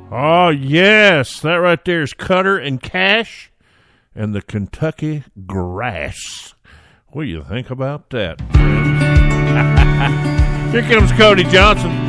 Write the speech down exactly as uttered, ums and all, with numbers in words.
Oh, yes. That right there is Cutter and Cash and the Kentucky Grass. What do you think about that, friends? Here comes Cody Johnson.